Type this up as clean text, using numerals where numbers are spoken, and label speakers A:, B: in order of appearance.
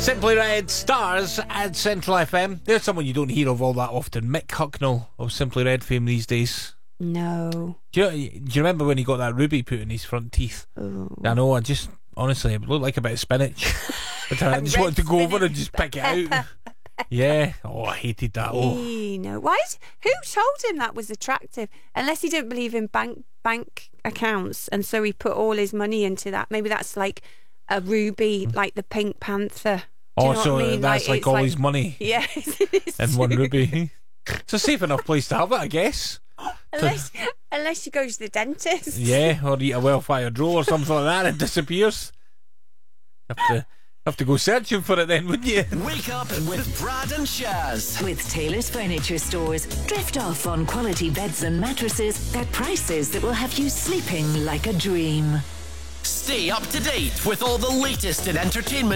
A: Simply Red, Stars at Central FM. There's someone you don't hear of all that often. Mick Hucknall of Simply Red fame these days.
B: No.
A: Do you remember when he got that ruby put in his front teeth?
B: Oh.
A: I know, honestly, it looked like a bit of spinach. But I just wanted to go over and just pick it out. Yeah. Oh, I hated that. Oh.
B: No. Who told him that was attractive? Unless he didn't believe in bank accounts, and so he put all his money into that. Maybe that's like a ruby, like the Pink Panther. Do you know
A: so
B: what I mean?
A: that's like all his money
B: Yeah.
A: in one ruby. It's a safe enough place to have it, I guess.
B: Unless you go to the dentist.
A: Yeah, or eat a well-fired roll or something like that, it disappears. Have to go searching for it then, wouldn't you?
C: Wake up with Brad and Shaz.
D: With Taylor's Furniture Stores. Drift off on quality beds and mattresses at prices that will have you sleeping like a dream.
C: Stay up to date with all the latest in entertainment